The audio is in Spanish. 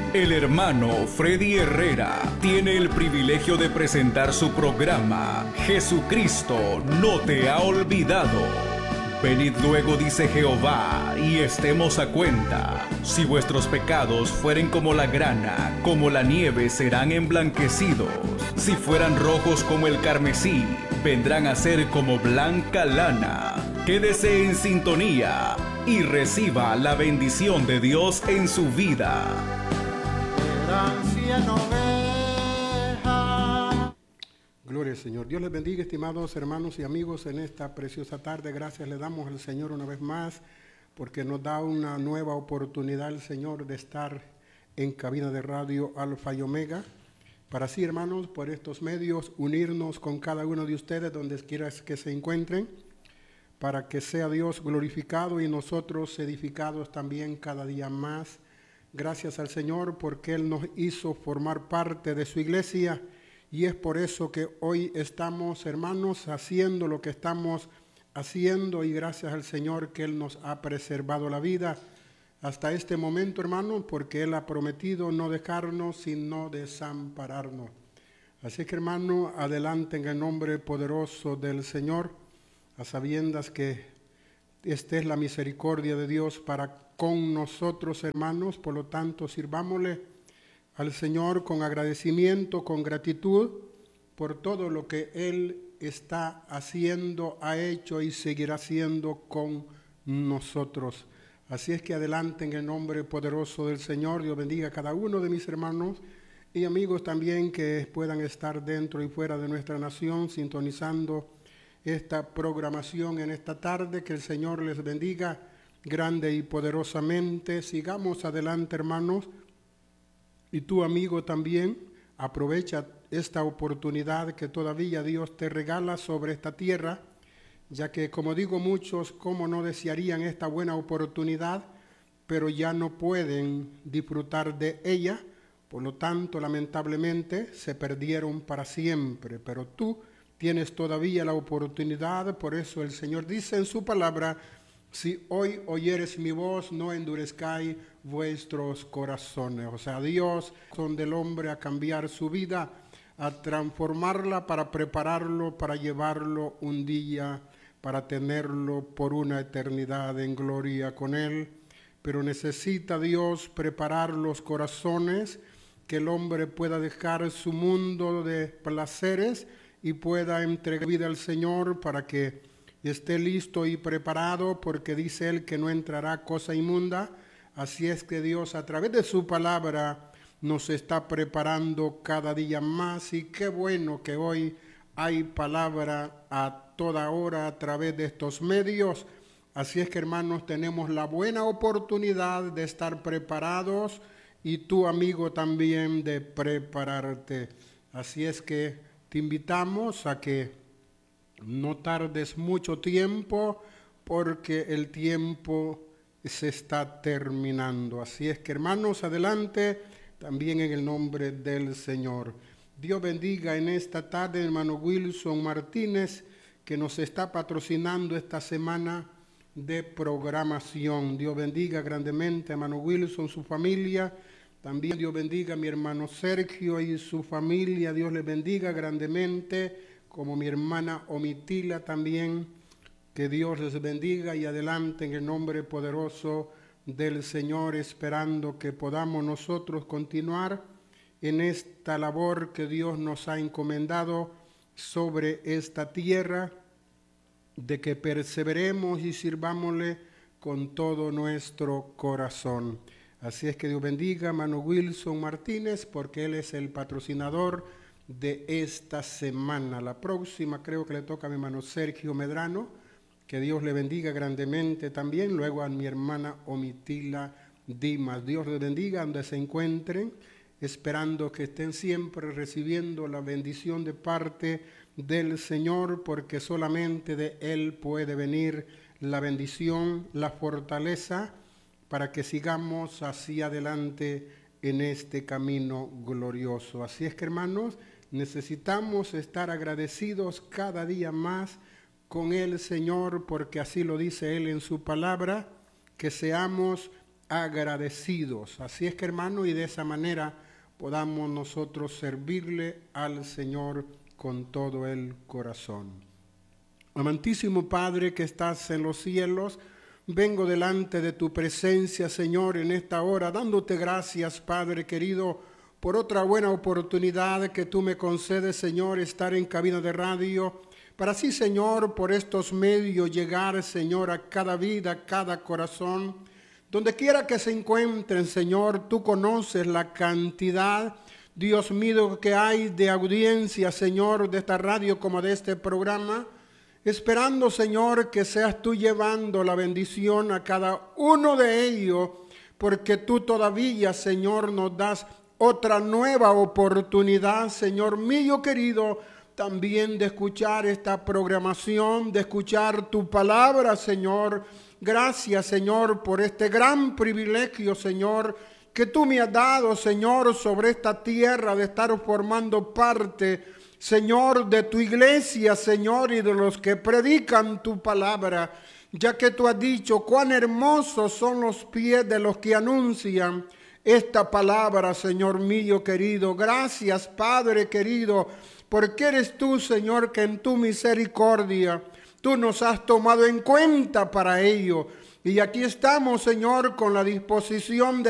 El hermano Freddy Herrera tiene el privilegio de presentar su programa Jesucristo no te ha olvidado. Venid luego, dice Jehová, y estemos a cuenta. Si vuestros pecados fueren como la grana, como la nieve serán emblanquecidos. Si fueran rojos como el carmesí, vendrán a ser como blanca lana. Quédese en sintonía y reciba la bendición de Dios en su vida. Gloria al Señor. Dios les bendiga, estimados hermanos y amigos, en esta preciosa tarde. Gracias le damos al Señor una vez más, porque nos da una nueva oportunidad el Señor de estar en cabina de radio Alfa y Omega, para así, hermanos, por estos medios, unirnos con cada uno de ustedes, donde quiera que se encuentren, para que sea Dios glorificado y nosotros edificados también cada día más. Gracias al Señor porque Él nos hizo formar parte de su iglesia, y es por eso que hoy estamos, hermanos, haciendo lo que estamos haciendo, y gracias al Señor que Él nos ha preservado la vida hasta este momento, hermanos, porque Él ha prometido no dejarnos sino desampararnos. Así que, hermano, adelante en el nombre poderoso del Señor, a sabiendas que esta es la misericordia de Dios para con nosotros, hermanos. Por lo tanto, sirvámosle al Señor con agradecimiento, con gratitud por todo lo que Él está haciendo, ha hecho y seguirá haciendo con nosotros. Así es que adelante en el nombre poderoso del Señor. Dios bendiga a cada uno de mis hermanos y amigos también que puedan estar dentro y fuera de nuestra nación sintonizando esta programación en esta tarde. Que el Señor les bendiga grande y poderosamente. Sigamos adelante, hermanos. Y tú, amigo, también aprovecha esta oportunidad que todavía Dios te regala sobre esta tierra, ya que, como digo, muchos como no desearían esta buena oportunidad, pero ya no pueden disfrutar de ella. Por lo tanto, lamentablemente, se perdieron para siempre. Pero tú tienes todavía la oportunidad. Por eso el Señor dice en su palabra: si hoy oyeres mi voz, no endurezcáis vuestros corazones. O sea, Dios son del hombre a cambiar su vida, a transformarla para prepararlo, para llevarlo un día, para tenerlo por una eternidad en gloria con Él. Pero necesita Dios preparar los corazones, que el hombre pueda dejar su mundo de placeres y pueda entregar vida al Señor para que esté listo y preparado, porque dice Él que no entrará cosa inmunda. Así es que Dios, a través de su palabra, nos está preparando cada día más, y qué bueno que hoy hay palabra a toda hora a través de estos medios. Así es que, hermanos, tenemos la buena oportunidad de estar preparados, y tú, amigo, también de prepararte. Así es que te invitamos a que no tardes mucho tiempo, porque el tiempo se está terminando. Así es que, hermanos, adelante también en el nombre del Señor. Dios bendiga en esta tarde, hermano Wilson Martínez, que nos está patrocinando esta semana de programación. Dios bendiga grandemente a hermano Wilson, su familia. También Dios bendiga a mi hermano Sergio y su familia. Dios les bendiga grandemente, como mi hermana Omitila también. Que Dios les bendiga y adelante en el nombre poderoso del Señor, esperando que podamos nosotros continuar en esta labor que Dios nos ha encomendado sobre esta tierra, de que perseveremos y sirvámosle con todo nuestro corazón. Así es que Dios bendiga a hermano Wilson Martínez, porque él es el patrocinador de esta semana. La próxima creo que le toca a mi hermano Sergio Medrano. Que Dios le bendiga grandemente también. Luego a mi hermana Omitila Dimas. Dios les bendiga donde se encuentren, esperando que estén siempre recibiendo la bendición de parte del Señor, porque solamente de Él puede venir la bendición, la fortaleza, para que sigamos hacia adelante en este camino glorioso. Así es que, hermanos, necesitamos estar agradecidos cada día más con el Señor, porque así lo dice Él en su palabra, que seamos agradecidos. Así es que, hermano, y de esa manera podamos nosotros servirle al Señor con todo el corazón. Amantísimo Padre que estás en los cielos, vengo delante de tu presencia, Señor, en esta hora, dándote gracias, Padre querido, por otra buena oportunidad que tú me concedes, Señor, estar en cabina de radio, para así, Señor, por estos medios llegar, Señor, a cada vida, a cada corazón. Donde quiera que se encuentren, Señor, tú conoces la cantidad, Dios mío, que hay de audiencia, Señor, de esta radio como de este programa. Esperando, Señor, que seas tú llevando la bendición a cada uno de ellos, porque tú todavía, Señor, nos das otra nueva oportunidad, Señor mío querido, también de escuchar esta programación, de escuchar tu palabra, Señor. Gracias, Señor, por este gran privilegio, Señor, que tú me has dado, Señor, sobre esta tierra, de estar formando parte, Señor, de tu iglesia, Señor, y de los que predican tu palabra, ya que tú has dicho cuán hermosos son los pies de los que anuncian esta palabra, Señor mío querido. Gracias, Padre querido, porque eres tú, Señor, que en tu misericordia tú nos has tomado en cuenta para ello. Y aquí estamos, Señor, con la disposición de